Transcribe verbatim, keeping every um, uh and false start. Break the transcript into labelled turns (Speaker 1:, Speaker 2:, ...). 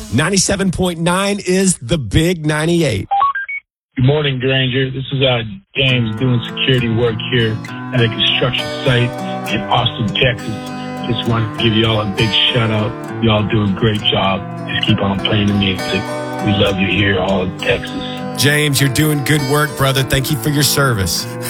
Speaker 1: ninety-seven point nine is the Big ninety-eight.
Speaker 2: Good morning, Granger. This is uh, James doing security work here at a construction site in Austin, Texas. Just want to give you all a big shout out. You all do a great job. Just keep on playing the music. We love you here, all in Texas.
Speaker 1: James, you're doing good work, brother. Thank you for your service.